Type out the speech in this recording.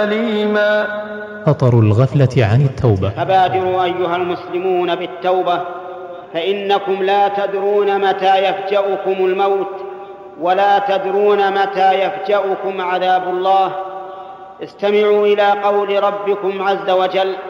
خطر الغفلة عن التوبة. فبادروا أيها المسلمون بالتوبة، فإنكم لا تدرون متى يفجأكم الموت، ولا تدرون متى يفجأكم عذاب الله. استمعوا إلى قول ربكم عز وجل: